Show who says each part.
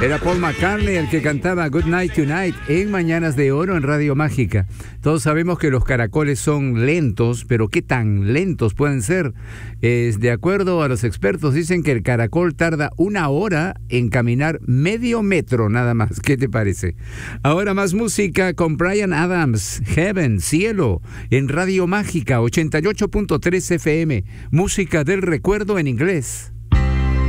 Speaker 1: Era Paul McCartney el que cantaba Good Night Tonight en Mañanas de Oro en Radio Mágica. Todos sabemos que los caracoles son lentos, pero ¿qué tan lentos pueden ser? De acuerdo a los expertos, dicen que el caracol tarda 1 hora en caminar medio metro nada más. ¿Qué te parece? Ahora más música con Bryan Adams, Heaven, Cielo, en Radio Mágica 88.3 FM. Música del recuerdo en inglés.